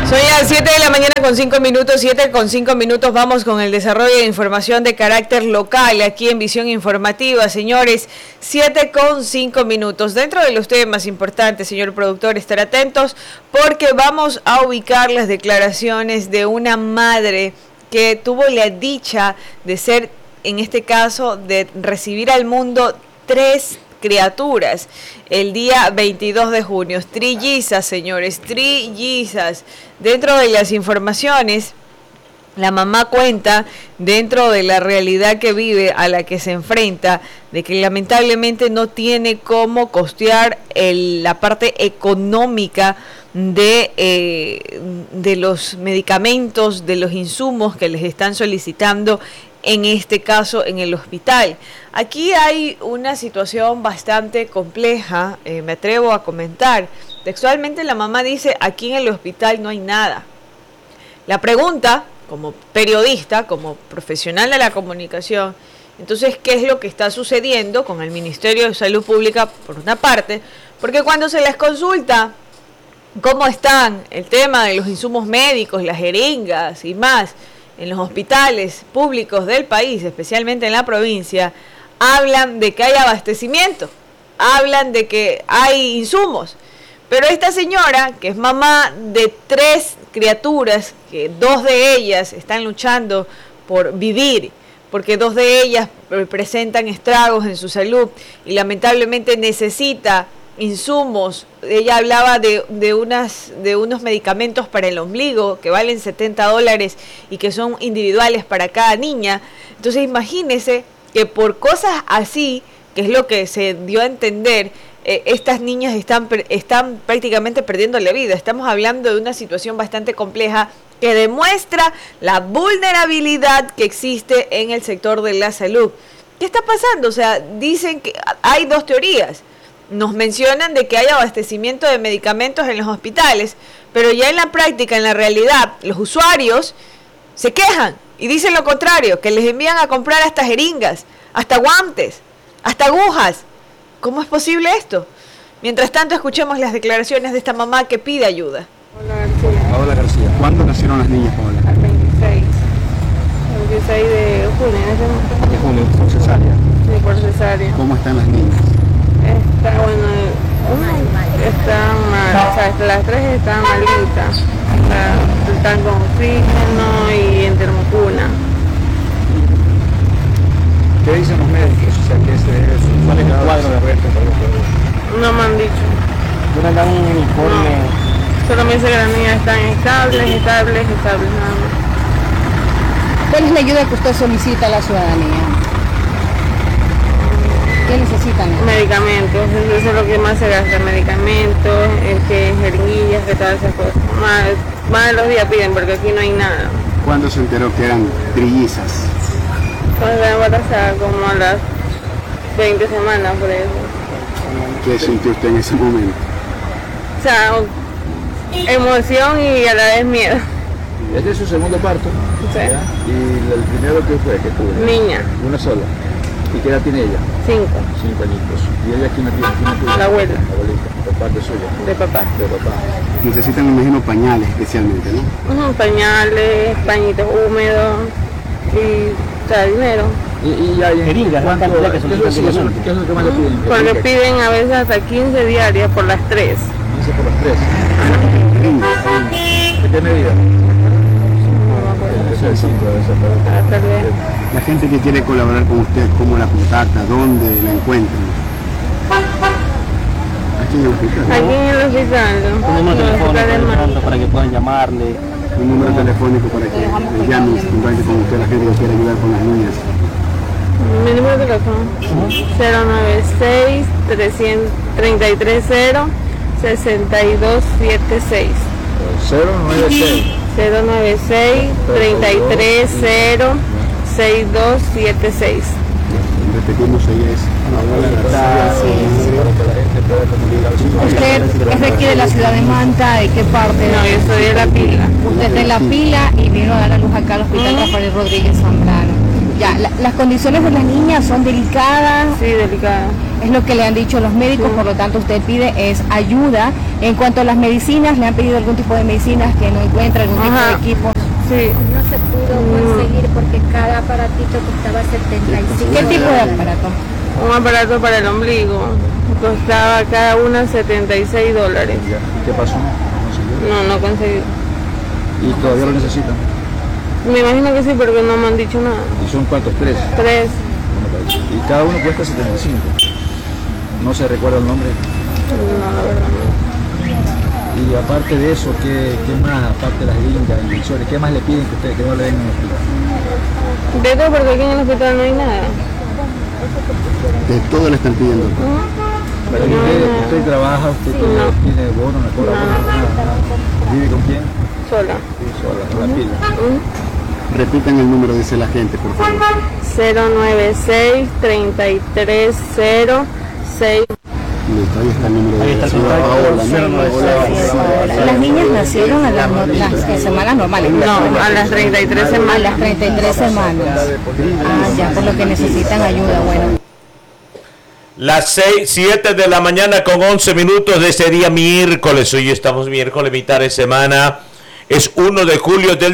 Son las 7 de la mañana con 5 minutos, 7 con 5 minutos. Vamos con el desarrollo de información de carácter local aquí en Visión Informativa, señores. 7 con 5 minutos. Dentro de los temas importantes, señor productor, estar atentos porque vamos a ubicar las declaraciones de una madre que tuvo la dicha de ser, en este caso, de recibir al mundo 3 criaturas el día 22 de junio, trillizas, señores, trillizas. Dentro de las informaciones, la mamá cuenta, dentro de la realidad que vive, a la que se enfrenta, de que lamentablemente no tiene cómo costear la parte económica de los medicamentos, de los insumos que les están solicitando, en este caso en el hospital. Aquí hay una situación bastante compleja, me atrevo a comentar. Textualmente la mamá dice, aquí en el hospital no hay nada. La pregunta, como periodista, como profesional de la comunicación, entonces, ¿qué es lo que está sucediendo con el Ministerio de Salud Pública, por una parte? Porque cuando se les consulta cómo están el tema de los insumos médicos, las jeringas y más, en los hospitales públicos del país, especialmente en la provincia, hablan de que hay abastecimiento, hablan de que hay insumos. Pero esta señora, que es mamá de 3 criaturas, que 2 de ellas están luchando por vivir, porque 2 de ellas presentan estragos en su salud y lamentablemente necesita insumos. Ella hablaba de unos medicamentos para el ombligo que valen $70 y que son individuales para cada niña. Entonces imagínese que por cosas así, que es lo que se dio a entender, estas niñas están prácticamente perdiendo la vida. Estamos hablando de una situación bastante compleja que demuestra la vulnerabilidad que existe en el sector de la salud. ¿Qué está pasando? O sea, dicen que hay 2 teorías. Nos mencionan de que hay abastecimiento de medicamentos en los hospitales, pero ya en la práctica, en la realidad, los usuarios se quejan y dicen lo contrario, que les envían a comprar hasta jeringas, hasta guantes, hasta agujas. ¿Cómo es posible esto? Mientras tanto, escuchemos las declaraciones de esta mamá que pide ayuda. Hola García. Paola García. ¿Cuándo nacieron las niñas, Paola? Al 26 de junio. De junio, por cesárea. Sí, por cesárea. ¿Cómo están las niñas? Está bueno, están mal, o sea, las 3 están malitas, están con oxígeno y en termocuna. ¿Qué dicen los médicos? O sea, ¿cuál es el cuadro de riesgo? No me han dicho. ¿No dan un informe? No. Solo me dice que las niñas están estables, nada más. ¿Cuál es la ayuda que usted solicita a la ciudadanía? ¿Qué necesitan? Medicamentos, eso es lo que más se gasta, medicamentos, jeringuillas, que todas esas cosas. Más de los días piden porque aquí no hay nada. ¿Cuándo se enteró que eran trillizas? Cuando la embarazada, como a las 20 semanas por eso. ¿Qué sintió usted en ese momento? O sea, emoción y a la vez miedo. Este es su segundo parto. Sí. ¿Ya? ¿Y el primero que fue? ¿Qué tuvo? Niña. Una sola. ¿Y qué edad tiene ella? 5. 5 añitos. ¿Y ella quién la tiene? ¿Quién la tuvo? La abuela. La abuelita, por parte suya. De papá. De papá. Necesitan, me imagino, pañales especialmente, ¿no? Pañales, pañitos húmedos y dinero. ¿Y hay jeringas? ¿Qué es lo que más le piden? Porque piden a veces hasta 15 diarias por las 3. 15 por los 3. ¿De qué medida? Eso es 5 de esa. Hasta bien. La gente que quiere colaborar con usted, ¿cómo la contacta? ¿Dónde la encuentran? Aquí en el hospital. Aquí en el hospital, ¿no? Un número En el hospital del mar. telefónico para que puedan llamarle. Un número telefónico para que le llamen y se contacte con usted, la gente que quiere ayudar con las niñas. Mi número de teléfono 096 330 6276. 096. 096 330 6276. Repetimos, ella es ¿Usted es de aquí de la ciudad de Manta? ¿De qué parte? No, yo soy de La Pila. Usted es de La Pila y vino a dar a luz acá al Hospital Rafael Rodríguez Zambrano. Ya, las condiciones de las niñas son delicadas. Sí, delicada. Es lo que le han dicho los médicos, por lo tanto usted pide es ayuda. En cuanto a las medicinas, ¿le han pedido algún tipo de medicinas que no encuentra, algún tipo de equipo? Sí. No se pudo conseguir porque cada aparatito costaba 75. ¿Qué tipo de aparato? Un aparato para el ombligo. Costaba cada una $76. Ya. ¿Qué pasó? No conseguí. ¿Y todavía lo necesitan? Me imagino que sí, porque no me han dicho nada. ¿Y son cuántos? 3. 3. Y cada uno cuesta 75. ¿No se recuerda el nombre? No, la verdad no. Y aparte de eso, ¿qué más? Aparte de las jeringas, inyecciones, ¿qué más le piden que ustedes que no le den en el hospital? De todo, porque aquí en el hospital no hay nada. De todo le están pidiendo. Pero usted trabaja, usted tiene bono, una cola, nada. ¿Vive con quién? Sola. Sí, sola, con la pila. Repitan el número, dice la gente, por favor. 096-330-6. Listo, ahí está el número de Las niñas nacieron a las semanas normales. No, a las 33 semanas. A las 33 semanas. Ya, por lo que necesitan ayuda, bueno. Las 7 de la mañana con 11 minutos de ese día miércoles. Hoy estamos miércoles, mitad de semana. Es 1 de julio del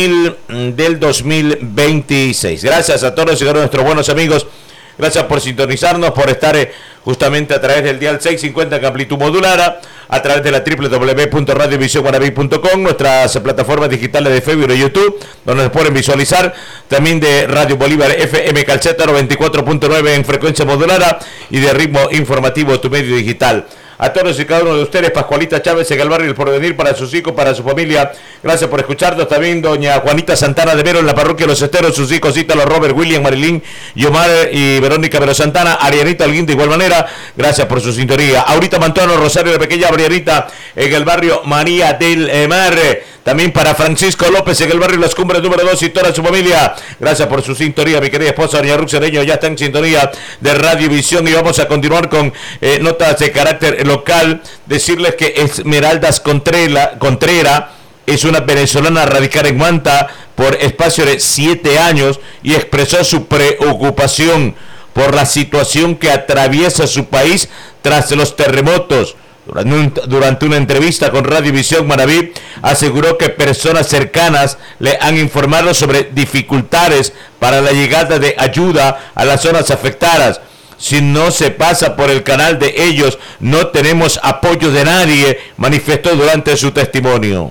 2026. Gracias a todos y a nuestros buenos amigos. Gracias por sintonizarnos, por estar justamente a través del dial 650 en amplitud modulada, a través de la www.radiovisionguanabí.com, nuestras plataformas digitales de Facebook y YouTube, donde nos pueden visualizar, también de Radio Bolívar FM Calceta 94.9 en frecuencia modulada y de Ritmo Informativo, tu medio digital. A todos y cada uno de ustedes, Pascualita Chávez en el barrio El Porvenir, para sus hijos, para su familia. Gracias por escucharnos. También doña Juanita Santana de Vero en la parroquia Los Esteros, sus hijos Ítalo, Robert, William, Marilyn, Yomar y Verónica Vero Santana, Arianita Alguín de igual manera. Gracias por su sintonía. Ahorita Mantuano Rosario, la pequeña Arianita en el barrio María del Mar. También para Francisco López en el barrio Las Cumbres número 2 y toda su familia. Gracias por su sintonía, mi querida esposa doña Ruxereño, ya está en sintonía de Radio Visión y vamos a continuar con notas de carácter local. Decirles que Esmeraldas Contrera es una venezolana radicada en Manta por espacio de 7 años y expresó su preocupación por la situación que atraviesa su país tras los terremotos. Durante una entrevista con Radio Visión Manabí, aseguró que personas cercanas le han informado sobre dificultades para la llegada de ayuda a las zonas afectadas. Si no se pasa por el canal de ellos, no tenemos apoyo de nadie, manifestó durante su testimonio.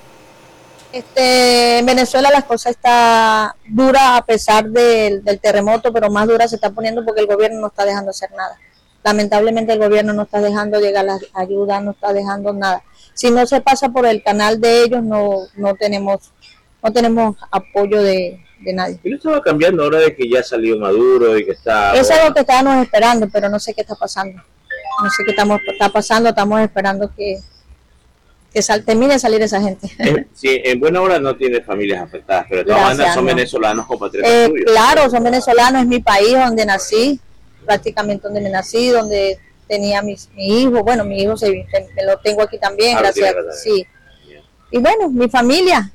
En Venezuela la cosa está dura a pesar del terremoto, pero más dura se está poniendo porque el gobierno no está dejando hacer nada. Lamentablemente el gobierno no está dejando llegar la ayuda, no está dejando nada. Si no se pasa por el canal de ellos, no tenemos apoyo de nadie. ¿Y no estaba cambiando ahora de que ya salió Maduro y que está...? Eso es lo que estábamos esperando, pero no sé qué está pasando. No sé qué está pasando, estamos esperando que termine de salir esa gente. Sí, en buena hora no tiene familias afectadas, pero de todas maneras son venezolanos compatriotas tuyos. Claro, son venezolanos, es mi país donde nací, prácticamente donde me nací, donde tenía mi hijo, bueno, mi hijo me lo tengo aquí también, gracias, sí. Y bueno, mi familia,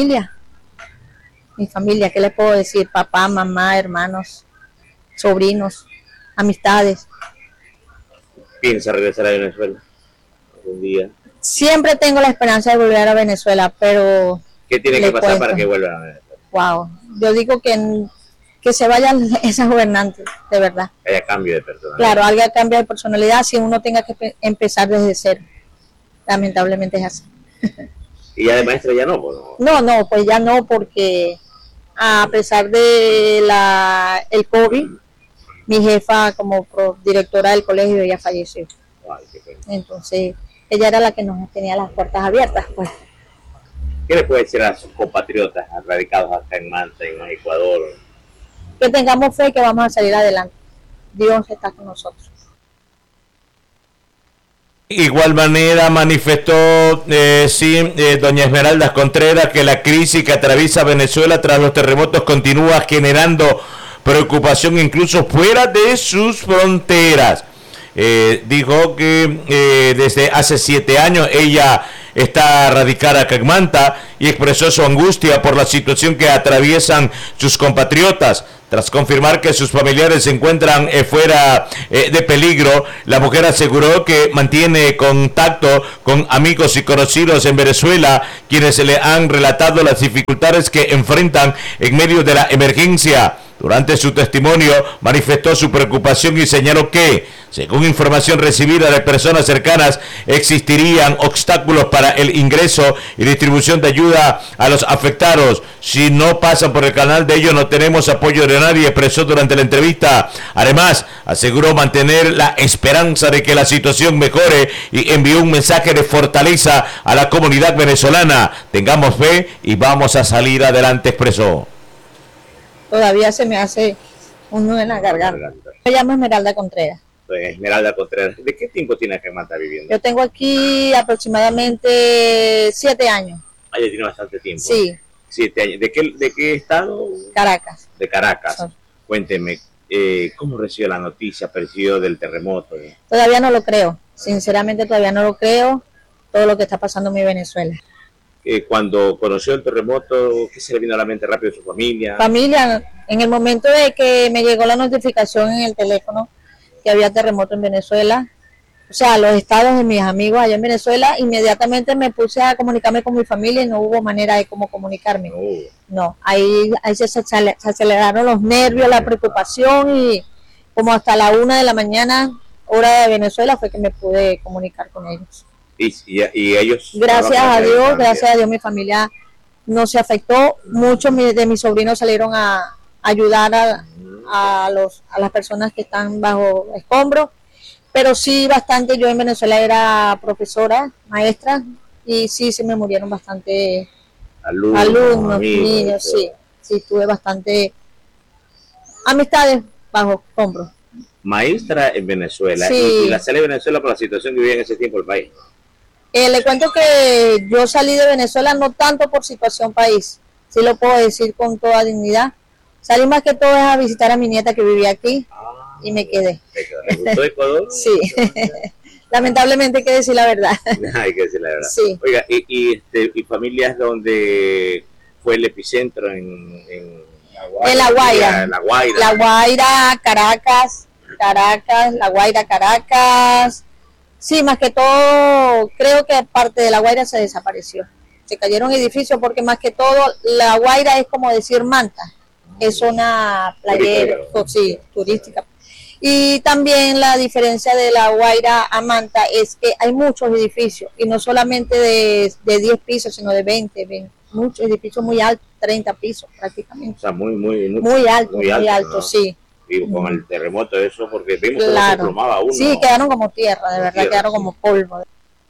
¿qué les puedo decir? Papá, mamá, hermanos, sobrinos, amistades. ¿Piensa regresar a Venezuela algún día? Siempre tengo la esperanza de volver a Venezuela, pero... ¿Qué tiene que pasar para que vuelvan a Venezuela? Wow, yo digo que se vayan esas gobernantes, de verdad. Haya cambio de personalidad. Claro, haya cambio de personalidad, si uno tenga que empezar desde cero. Lamentablemente es así. ¿Y ya de maestra ya no? No, pues ya no, porque a pesar de el COVID, mi jefa como directora del colegio ya falleció. Ay, qué pena. Entonces, ella era la que nos tenía las puertas abiertas, pues. ¿Qué le puede decir a sus compatriotas radicados acá en Manta, en Ecuador? Que tengamos fe que vamos a salir adelante. Dios está con nosotros. Igual manera manifestó doña Esmeraldas Contreras que la crisis que atraviesa Venezuela tras los terremotos continúa generando preocupación incluso fuera de sus fronteras. dijo que desde hace 7 años ella está radicada acá en Manta y expresó su angustia por la situación que atraviesan sus compatriotas. Tras confirmar que sus familiares se encuentran fuera de peligro, la mujer aseguró que mantiene contacto con amigos y conocidos en Venezuela, quienes le han relatado las dificultades que enfrentan en medio de la emergencia. Durante su testimonio manifestó su preocupación y señaló que, según información recibida de personas cercanas, existirían obstáculos para el ingreso y distribución de ayuda a los afectados. Si no pasan por el canal de ellos, no tenemos apoyo de nadie, expresó durante la entrevista. Además, aseguró mantener la esperanza de que la situación mejore y envió un mensaje de fortaleza a la comunidad venezolana. Tengamos fe y vamos a salir adelante, expresó. Todavía se me hace un nudo en la garganta. Me llamo Esmeralda Contreras. Esmeralda Contreras, ¿de qué tiempo tiene que estar viviendo? Yo tengo aquí aproximadamente 7 años. Ah, ya tiene bastante tiempo. Sí. 7 años. ¿De qué estado? Caracas. De Caracas. Cuénteme, ¿cómo recibió la noticia, percibió del terremoto? Todavía no lo creo. Sinceramente todavía no lo creo. Todo lo que está pasando en mi Venezuela. Cuando conoció el terremoto, ¿qué se le vino a la mente rápido a su familia? Familia, en el momento de que me llegó la notificación en el teléfono que había terremoto en Venezuela, o sea, los estados de mis amigos allá en Venezuela, inmediatamente me puse a comunicarme con mi familia y no hubo manera de cómo comunicarme. No, ahí se aceleraron los nervios, la preocupación y como hasta la 1 de la mañana, hora de Venezuela, fue que me pude comunicar con ellos. Y ellos... Gracias a Dios, mi familia no se afectó. Muchos de mis sobrinos salieron a ayudar a las personas que están bajo escombros, pero sí bastante. Yo en Venezuela era profesora, maestra, y sí se me murieron bastante alumnos, niños, sí, tuve bastante amistades bajo escombros. Maestra en Venezuela, sí. Y la sale de Venezuela por la situación que vivía en ese tiempo el país. Le cuento que yo salí de Venezuela no tanto por situación país, sí lo puedo decir con toda dignidad. Salí más que todo a visitar a mi nieta que vivía aquí y me quedé. ¿Le gustó Ecuador? Sí, lamentablemente hay que decir la verdad. Hay que decir la verdad. Sí. Oiga, y familias donde fue el epicentro en La Guaira. La Guaira, Caracas, La Guaira, Caracas. Sí, más que todo, creo que parte de La Guaira se desapareció. Se cayeron edificios porque más que todo, La Guaira es como decir Manta. Es una playera, sí, turística. Y también la diferencia de La Guaira a Manta es que hay muchos edificios, y no solamente de 10 pisos, sino de 20, muchos edificios muy altos, 30 pisos prácticamente. O sea, muy alto, ¿no? Sí. Y con el terremoto eso, porque vimos claro. que se desplomaba uno. Sí, quedaron como tierra, de verdad, quedaron como polvo.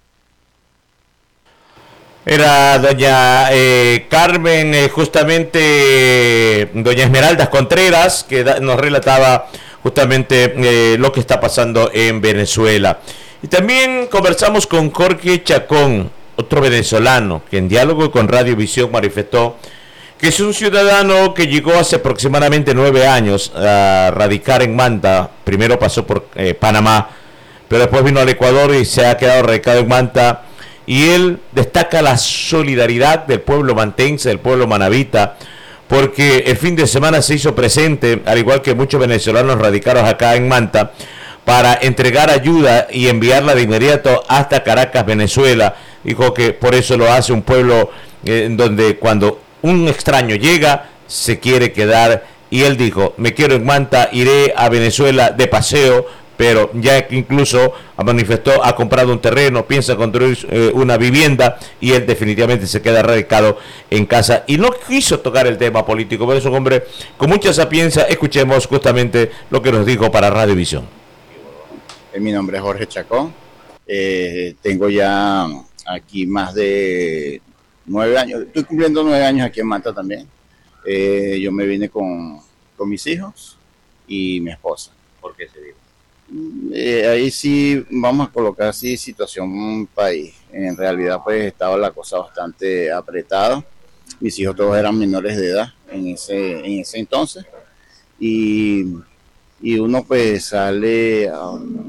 Era doña Carmen, justamente doña Esmeralda Contreras, que nos relataba justamente lo que está pasando en Venezuela. Y también conversamos con Jorge Chacón, otro venezolano, que en diálogo con Radiovisión manifestó que es un ciudadano que llegó hace aproximadamente 9 años a radicar en Manta. Primero pasó por Panamá, pero después vino al Ecuador y se ha quedado radicado en Manta. Y él destaca la solidaridad del pueblo mantense, del pueblo manabita, porque el fin de semana se hizo presente, al igual que muchos venezolanos radicados acá en Manta, para entregar ayuda y enviarla de inmediato hasta Caracas, Venezuela. Dijo que por eso lo hace un pueblo en donde cuando un extraño llega, se quiere quedar, y él dijo, me quiero en Manta, iré a Venezuela de paseo, pero ya que incluso manifestó, ha comprado un terreno, piensa construir una vivienda, y él definitivamente se queda radicado en casa, y no quiso tocar el tema político, pero es un hombre con mucha sapiencia. Escuchemos justamente lo que nos dijo para Radiovisión. Mi nombre es Jorge Chacón, tengo ya aquí más de 9 años, estoy cumpliendo 9 años aquí en Manta también. Yo me vine con mis hijos y mi esposa. ¿Por qué se vino? Ahí sí vamos a colocar así situación país. En realidad pues estaba la cosa bastante apretada. Mis hijos todos eran menores de edad en ese entonces. Y uno pues sale buscando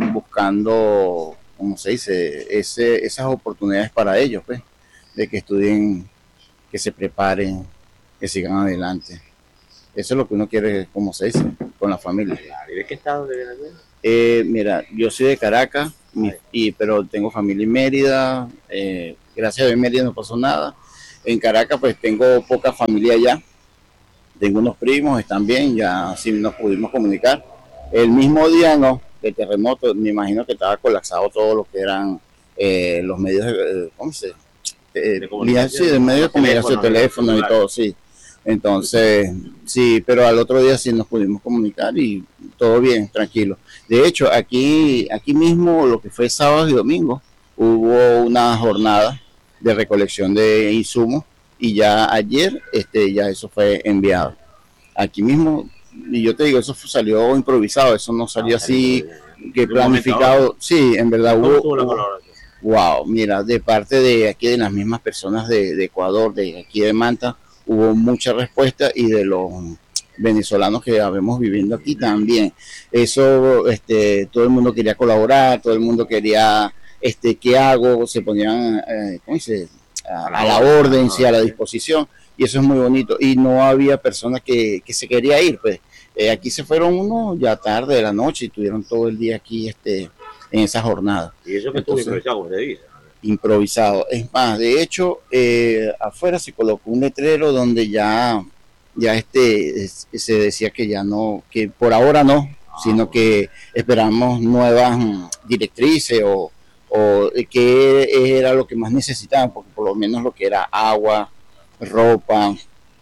buscando, ¿cómo se dice?, esas oportunidades para ellos, pues, de que estudien, que se preparen, que sigan adelante. Eso es lo que uno quiere, como se dice, con la familia. ¿Y de qué estado de Venezuela? Mira, yo soy de Caracas, pero tengo familia en Mérida. Gracias a Dios en Mérida no pasó nada. En Caracas pues tengo poca familia allá. Tengo unos primos, están bien, ya sí nos pudimos comunicar. El mismo día del terremoto, me imagino que estaba colapsado todo lo que eran los medios ¿cómo se dice? De comunicación. Sí, de medios de comunicación, teléfono y todo, sí. Entonces, sí, pero al otro día sí nos pudimos comunicar y todo bien, tranquilo. De hecho, aquí mismo, lo que fue sábado y domingo, hubo una jornada de recolección de insumos y ya ayer ya eso fue enviado. Aquí mismo, y yo te digo, eso salió improvisado, eso no salió así, que planificado. Sí, en verdad hubo. Wow, mira, de parte de aquí, de las mismas personas de Ecuador, de aquí de Manta, hubo mucha respuesta, y de los venezolanos que habemos viviendo aquí también. Eso, todo el mundo quería colaborar, todo el mundo quería, ¿qué hago? Se ponían, ¿cómo dice? A la orden, sí, a la disposición, y eso es muy bonito. Y no había personas que se quería ir, pues. Aquí se fueron unos ya tarde de la noche y estuvieron todo el día aquí, en esa jornada. Y eso que estuvo improvisado, como usted dice. Improvisado. Es más, de hecho, afuera se colocó un letrero donde ya se decía que ya no, que por ahora no, sino que esperamos nuevas directrices o qué era lo que más necesitaban, porque por lo menos lo que era agua, ropa,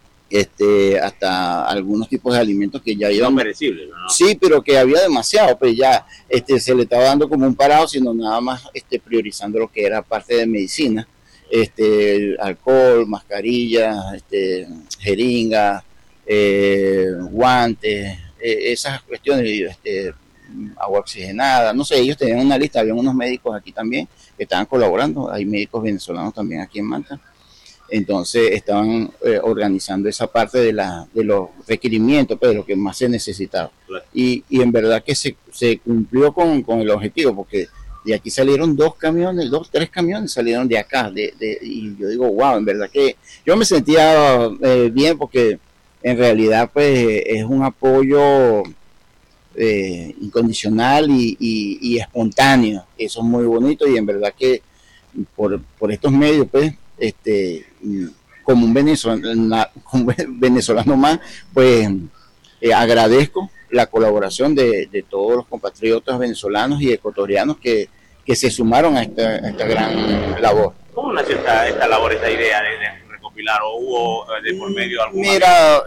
hasta algunos tipos de alimentos que ya iban perecibles, ¿no? Sí, pero que había demasiado, pues ya se le estaba dando como un parado, sino nada más priorizando lo que era parte de medicina, alcohol, mascarillas, jeringas, guantes, esas cuestiones, agua oxigenada, no sé, ellos tenían una lista, había unos médicos aquí también que estaban colaborando, hay médicos venezolanos también aquí en Manta. Entonces estaban organizando esa parte de los requerimientos, pues, de lo que más se necesitaba. Claro. Y en verdad que se cumplió con el objetivo, porque de aquí salieron 3 camiones salieron de acá. Y yo digo, wow, en verdad que yo me sentía bien, porque en realidad pues es un apoyo incondicional y espontáneo. Eso es muy bonito, y en verdad que por estos medios, pues, como un venezolano más, pues agradezco la colaboración de todos los compatriotas venezolanos y ecuatorianos que se sumaron a esta gran labor. ¿Cómo nació esta labor, esta idea de recopilar, o hubo de por medio alguna? Mira,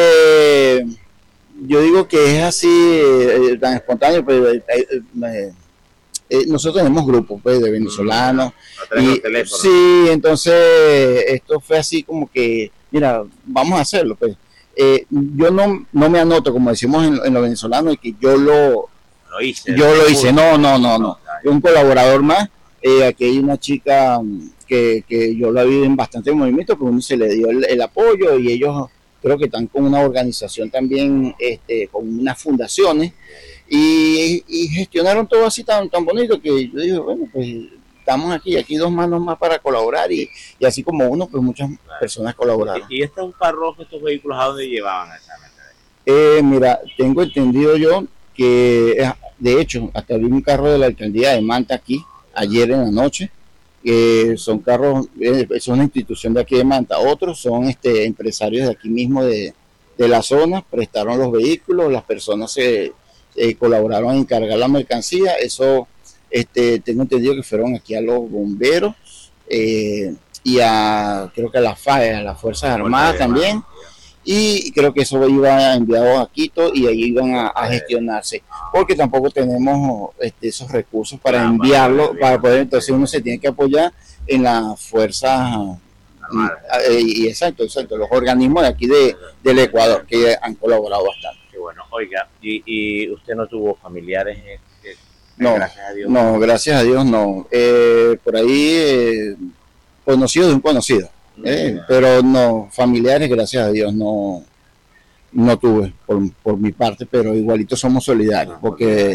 yo digo que es así, tan espontáneo, pues, nosotros tenemos grupos, pues, de venezolanos, y sí, entonces esto fue así como que, mira, vamos a hacerlo, pues. Yo no me anoto, como decimos en los venezolanos, y que yo lo hice, no, un colaborador más. Aquí hay una chica que yo la vi en bastante movimiento, pero uno se le dio el apoyo, y ellos creo que están con una organización también, con unas fundaciones, y gestionaron todo así tan bonito, que yo digo, bueno, pues estamos aquí 2 manos más para colaborar, y así como uno, pues muchas personas colaboraron. ¿Y estos carros, estos vehículos, a dónde llevaban exactamente? Mira, tengo entendido yo que, de hecho, hasta vi un carro de la alcaldía de Manta aquí, ayer en la noche, son carros, es una institución de aquí de Manta. Otros son empresarios de aquí mismo de la zona, prestaron los vehículos, las personas se colaboraron en cargar la mercancía. Eso tengo entendido que fueron aquí a los bomberos, y creo que a las FAE, a las Fuerzas Armadas también, y creo que eso iba enviado a Quito, y ahí iban a gestionarse, porque tampoco tenemos esos recursos para enviarlo, para poder, entonces uno se tiene que apoyar en las fuerzas y exacto, los organismos de aquí del Ecuador, que han colaborado bastante. Qué bueno. Oiga, ¿y usted no tuvo familiares? No, gracias a Dios. No, gracias a Dios no. Por ahí, conocido de un conocido, pero no, familiares, gracias a Dios no tuve por mi parte, pero igualito somos solidarios, porque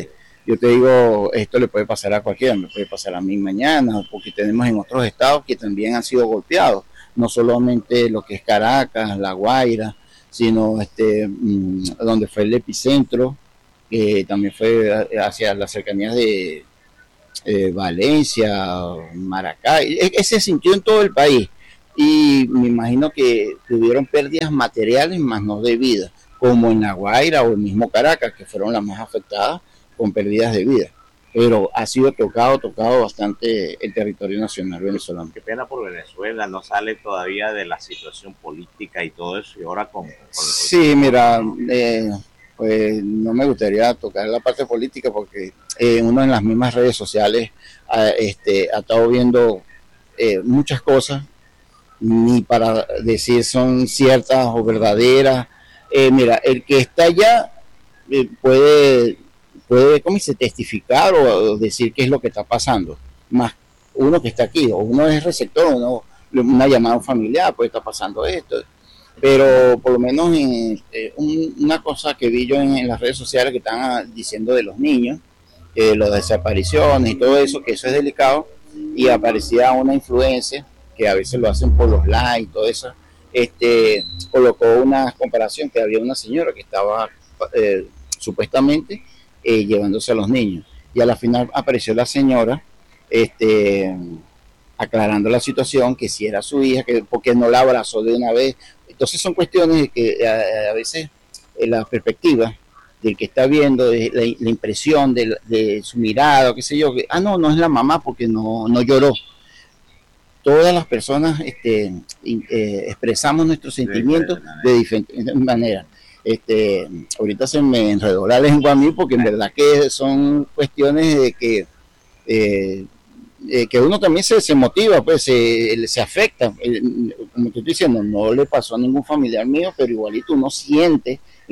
yo te digo, esto le puede pasar a cualquiera, me puede pasar a mí mañana, porque tenemos en otros estados que también han sido golpeados, no solamente lo que es Caracas, La Guaira, sino donde fue el epicentro, que también fue hacia las cercanías de Valencia, Maracay, se sintió en todo el país, y me imagino que tuvieron pérdidas materiales más no de vida, como en La Guaira o el mismo Caracas, que fueron las más afectadas con pérdidas de vida, pero ha sido tocado bastante el territorio nacional venezolano. Qué pena por Venezuela, no sale todavía de la situación política y todo eso, y ahora con sí, mira, pues no me gustaría tocar la parte política porque uno en las mismas redes sociales ha estado viendo muchas cosas, ni para decir son ciertas o verdaderas. Mira, el que está allá puede ¿cómo dice?, testificar o decir qué es lo que está pasando, más uno que está aquí, o uno es receptor, una llamada familiar, pues está pasando esto. Pero por lo menos una cosa que vi yo en las redes sociales que están diciendo de los niños, las desapariciones y todo eso, que eso es delicado, y aparecía una influencia que a veces lo hacen por los likes y todo eso, colocó una comparación que había una señora que estaba supuestamente llevándose a los niños, y a la final apareció la señora aclarando la situación, que si era su hija, que porque no la abrazó de una vez. Entonces son cuestiones de que a veces la perspectiva del que está viendo, la impresión de su mirada, qué sé yo, que no es la mamá porque no lloró. Todas las personas expresamos nuestros sentimientos de diferentes maneras. Ahorita se me enredó la lengua a mí porque en verdad que son cuestiones de que uno también se motiva, pues se afecta. Como te estoy diciendo, no le pasó a ningún familiar mío, pero igualito uno siente